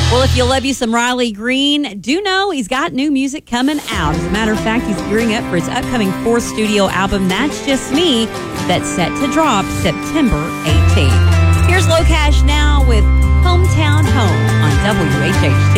Well, if you love you some Riley Green, do know he's got new music coming out. As a matter of fact, he's gearing up for his upcoming 4th studio album, That's Just Me, that's set to drop September 18th. Here's Low Cash now with Hometown Home on WHHT.